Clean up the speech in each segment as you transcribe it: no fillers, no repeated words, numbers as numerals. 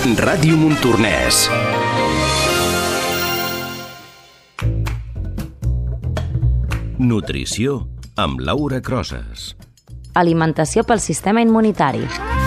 Ràdio Montornès. Nutrició amb Laura Crosas. Alimentació pel sistema immunitari.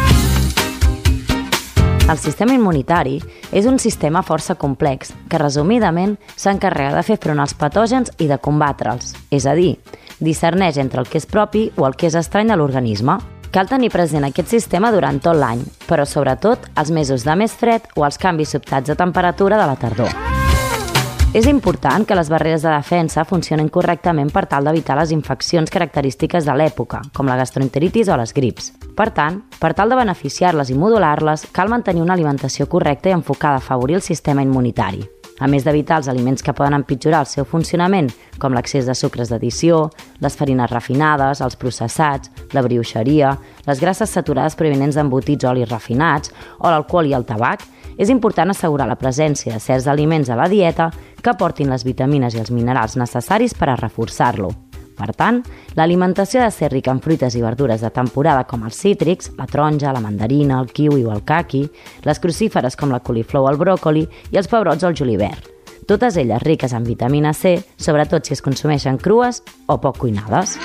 El sistema immunitari és un sistema força complex que, resumidament, s'encarrega de fer front als patògens i de combatre'ls, és a dir, discerneix entre el que és propi o el que és estrany a l'organisme. Cal tenir present aquest sistema durant tot l'any, però sobretot els mesos de més fred o els canvis sobtats de temperatura de la tardor. És important que les barreres de defensa funcionin correctament per tal d'evitar les infeccions característiques de l'època, com la gastroenteritis o les grips. Per tant, per tal de beneficiar-les i modular-les, cal mantenir una alimentació correcta i enfocada a afavorir el sistema immunitari. A més d'evitar els aliments que poden empitjorar el seu funcionament, com l'excés de sucres d'addició, les farines refinades, els processats, la brioixeria, les grasses saturades provinents d'embotits o olis refinats, o l'alcohol i el tabac, és important assegurar la presència de certs aliments a la dieta que aportin les vitamines i els minerals necessaris per a reforçar-lo. Per tant, l'alimentació ha de ser rica en fruites i verdures de temporada com els cítrics, la taronja, la mandarina, el kiwi o el caqui, les crucíferes com la coliflor o el bròcoli i els pebrots o el julivert. Totes elles riques en vitamina C, sobretot si es consumeixen crues o poc cuinades.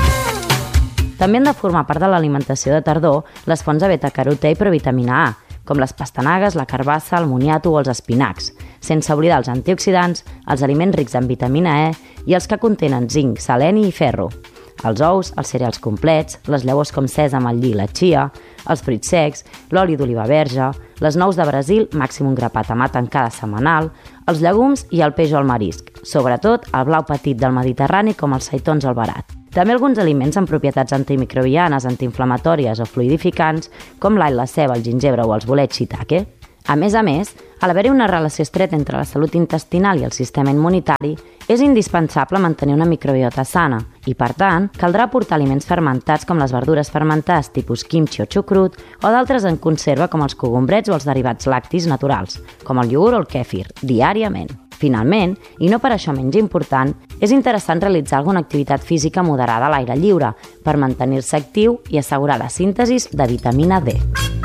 També han de formar part de l'alimentació de tardor les fonts de beta-carotè i provitamina A, com les pastanagues, la carbassa, el moniato o els espinacs, sense oblidar els antioxidants, els aliments rics en vitamina E i els que contenen zinc, seleni i ferro. Els ous, els cereals complets, les llavors com sèsam, el lli i la chia, els fruits secs, l'oli d'oliva verge, les nous de Brasil, màxim un grapat a mà tancada setmanal, els llegums i el peix o el marisc, sobretot el blau petit del Mediterrani com els seitons al barat. També alguns aliments amb propietats antimicrobianes, antiinflamatòries o fluidificants, com l'all, la ceba, el gingebre o els bolets shiitake. A més, a l'haver-hi una relació estreta entre la salut intestinal i el sistema immunitari, és indispensable mantenir una microbiota sana i, per tant, caldrà aportar aliments fermentats com les verdures fermentades tipus kimchi o xucrut o d'altres en conserva com els cogombrets o els derivats lactis naturals, com el iogurt o el kèfir, diàriament. Finalment, i no per això menys important, és interessant realitzar alguna activitat física moderada a l'aire lliure per mantenir-se actiu i assegurar la síntesi de vitamina D.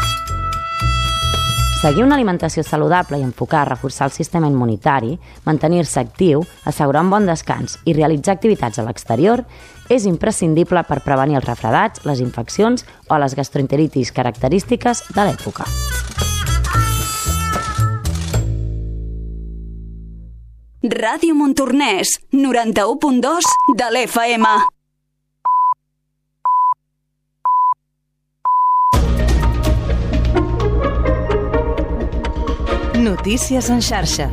Seguir una alimentació saludable i enfocada a reforçar el sistema immunitari, mantenir-se actiu, assegurar un bon descans i realitzar activitats a l'exterior és imprescindible per prevenir els refredats, les infeccions o les gastroenteritis característiques de l'època. Ràdio Montornès, 91.2 de l'FM. Notícies en xarxa.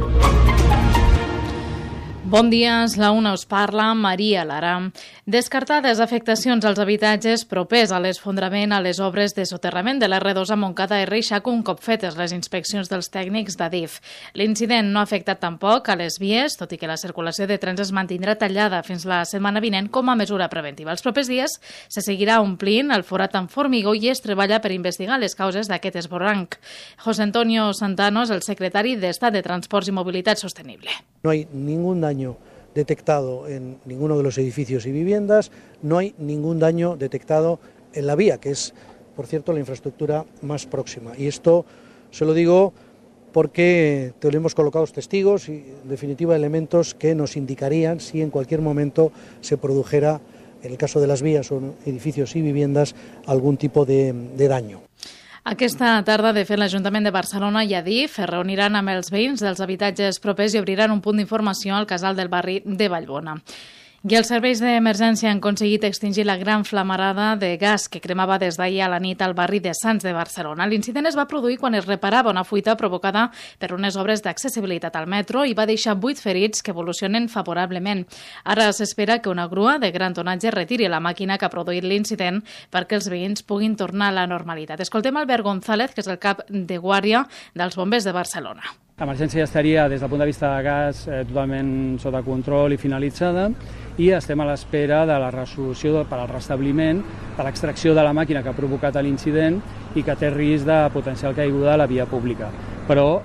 Bon dia, és la una, us parla Maria Lara. Descartades afectacions als habitatges propers a l'esfondrament a les obres de soterrament de l'R2 a Montcada i Reixac un cop fetes les inspeccions dels tècnics d'Adif. L'incident no ha afectat tampoc a les vies, tot i que la circulació de trens es mantindrà tallada fins la setmana vinent com a mesura preventiva. Els propers dies se seguirà omplint el forat amb formigó i es treballa per investigar les causes d'aquest esborranc. José Antonio Santano és el secretari d'Estat de Transports i Mobilitat Sostenible. No hay ningún daño detectado en ninguno de los edificios y viviendas, no hay ningún daño detectado en la vía, que es, por cierto, la infraestructura más próxima. Y esto se lo digo porque tenemos colocados testigos y, en definitiva, elementos que nos indicarían si en cualquier momento se produjera, en el caso de las vías o edificios y viviendas, algún tipo de daño. Aquesta tarda, de fet, l'Ajuntament de Barcelona i Adif es reuniran amb els veïns dels habitatges propers i obriran un punt d'informació al casal del barri de Vallbona. I els serveis d'emergència han aconseguit extingir la gran flamarada de gas que cremava des d'ahir a la nit al barri de Sants de Barcelona. L'incident es va produir quan es reparava una fuita provocada per unes obres d'accessibilitat al metro i va deixar 8 ferits que evolucionen favorablement. Ara s'espera que una grua de gran tonatge retiri la màquina que ha produït l'incident perquè els veïns puguin tornar a la normalitat. Escoltem Albert González, que és el cap de guàrdia dels bombers de Barcelona. L'emergència ja estaria, des del punt de vista de gas, totalment sota control i finalitzada, i estem a l'espera de la resolució per al restabliment de l'extracció de la màquina que ha provocat l'incident i que té risc de potencial caiguda a la via pública. Però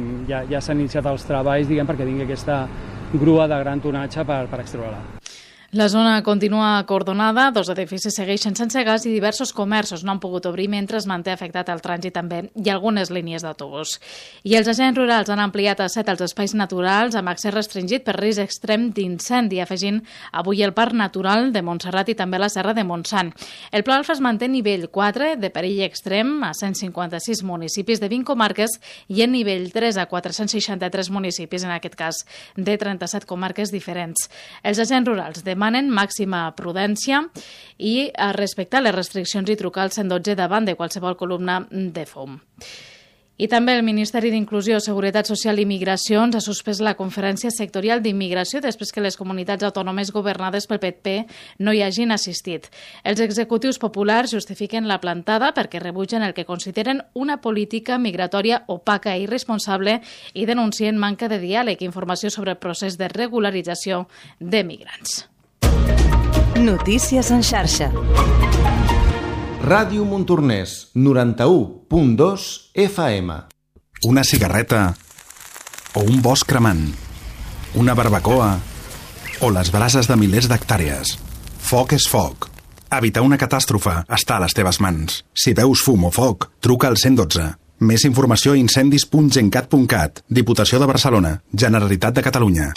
ja s'han iniciat els treballs perquè vingui aquesta grua de gran tonatge per extreure-la. La zona continua acordonada, 2 edificis segueixen sense gas i diversos comerços no han pogut obrir mentre es manté afectat el trànsit també i algunes línies d'autobús. I els agents rurals han ampliat a 7 els espais naturals amb accés restringit per risc extrem d'incendi, afegint avui el Parc Natural de Montserrat i també la Serra de Montsant. El Pla Alfa es manté nivell 4 de perill extrem a 156 municipis de 20 comarques i en nivell 3 a 463 municipis, en aquest cas de 37 comarques diferents. Els agents rurals demanen màxima prudència i a respectar les restriccions i trucar al 112 davant de qualsevol columna de fum. I també el Ministeri d'Inclusió, Seguretat Social i Migracions ha suspès la conferència sectorial d'immigració després que les comunitats autònomes governades pel PP no hi hagin assistit. Els executius populars justifiquen la plantada perquè rebutgen el que consideren una política migratòria opaca i irresponsable i denuncien manca de diàleg i informació sobre el procés de regularització de migrants. Notícies en xarxa. Ràdio Montornès, 91.2 FM. Una cigarreta o un bosc cremant, una barbacoa o les brases de milers d'hectàrees. Foc és foc. Evitar una catàstrofe està a les teves mans. Si veus fum o foc, truca al 112. Més informació a incendis.gencat.cat. Diputació de Barcelona. Generalitat de Catalunya.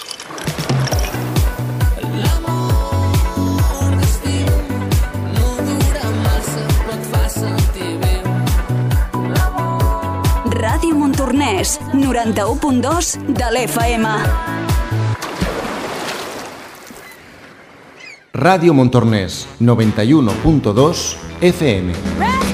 Ràdio Montornès, 91.2 de l'FM. Ràdio Montornès, 91.2 FM.